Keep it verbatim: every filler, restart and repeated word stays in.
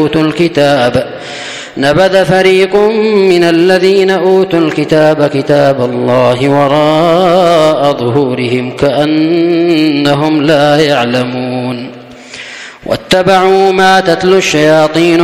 أوتوا الكتاب نبذ فريق من الذين أوتوا الكتاب كتاب الله وراء ظهورهم كأنهم لا يعلمون واتبعوا ما تتلو الشياطين